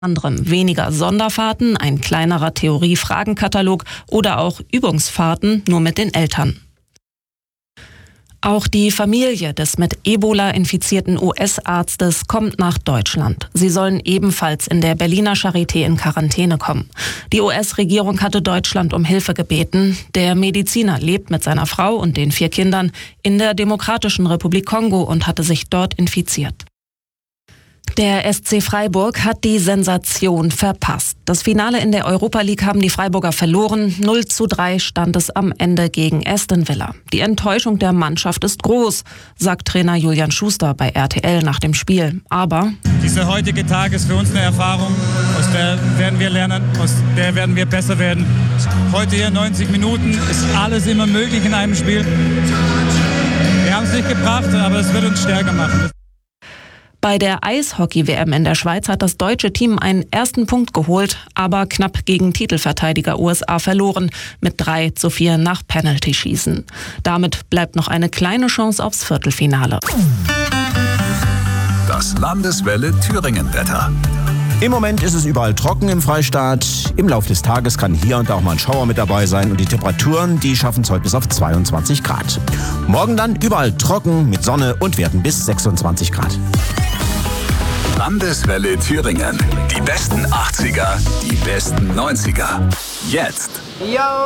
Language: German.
Anderem weniger Sonderfahrten, ein kleinerer Theorie-Fragenkatalog oder auch Übungsfahrten nur mit den Eltern. Auch die Familie des mit Ebola infizierten US-Arztes kommt nach Deutschland. Sie sollen ebenfalls in der Berliner Charité in Quarantäne kommen. Die US-Regierung hatte Deutschland um Hilfe gebeten. Der Mediziner lebt mit seiner Frau und den 4 Kindern in der Demokratischen Republik Kongo und hatte sich dort infiziert. Der SC Freiburg hat die Sensation verpasst. Das Finale in der Europa League haben die Freiburger verloren. 0:3 stand es am Ende gegen Aston Villa. Die Enttäuschung der Mannschaft ist groß, sagt Trainer Julian Schuster bei RTL nach dem Spiel. Aber dieser heutige Tag ist für uns eine Erfahrung, aus der werden wir lernen, aus der werden wir besser werden. Heute hier 90 Minuten ist alles immer möglich in einem Spiel. Wir haben es nicht gebracht, aber es wird uns stärker machen. Bei der Eishockey-WM in der Schweiz hat das deutsche Team einen ersten Punkt geholt, aber knapp gegen Titelverteidiger USA verloren, mit 3:4 nach Penalty-Schießen. Damit bleibt noch eine kleine Chance aufs Viertelfinale. Das Landeswelle Thüringen-Wetter. Im Moment ist es überall trocken im Freistaat. Im Laufe des Tages kann hier und da auch mal ein Schauer mit dabei sein. Und die Temperaturen, die schaffen es heute bis auf 22 Grad. Morgen dann überall trocken mit Sonne und Werten bis 26 Grad. Landeswelle Thüringen. Die besten 80er, die besten 90er. Jetzt. Yo.